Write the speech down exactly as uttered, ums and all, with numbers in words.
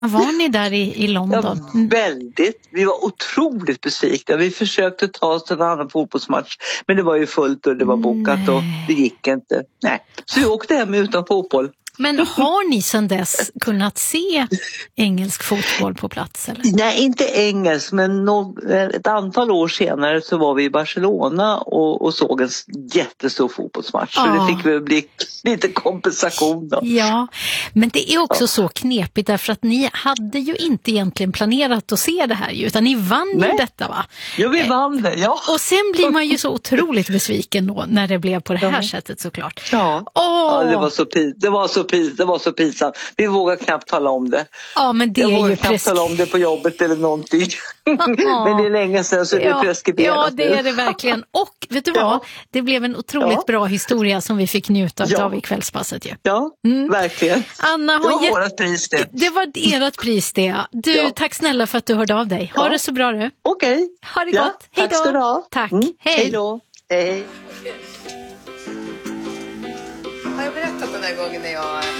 Var ni där i, i London? Ja, väldigt. Vi var otroligt besvikna. Vi försökte ta oss till en annan fotbollsmatch. Men det var ju fullt och det var bokat och det gick inte. Nej. Så vi åkte hem utan fotboll. Men har ni sedan dess kunnat se engelsk fotboll på plats? Eller? Nej, inte engelsk, men no- ett antal år senare så var vi i Barcelona och, och såg en jättestor fotbollsmatch. Ja. Så det fick väl bli lite kompensation då. Ja, men det är också ja. så knepigt därför att ni hade ju inte egentligen planerat att se det här ju, utan ni vann Nej. ju detta va? Ja, vi vann det, ja. Och sen blir man ju så otroligt besviken då när det blev på det här ja. sättet såklart. Ja, ja det var så pin- det var så pin- det var så pinsamt. Vi vågar knappt tala om det. Ja, men det jag är vågar ju knappt presk- tala om det på jobbet eller någonting. Men det är länge sedan så det ja. är preskriberat. Ja, det är det verkligen. Och vet du vad? Ja. Det blev en otroligt ja. bra historia som vi fick njuta ja. av i kvällspasset ju. Ja, mm. verkligen. Anna, det var get... vårat pris det. Det var ert pris det. Du, ja. tack snälla för att du hörde av dig. Ha ja. det så bra du. Okej. Okay. Ha det ja. gott. Hej då. Tack ska du ha. Tack. Mm. Hej. Hej då. Hej. Har jag berättat den här gången när jag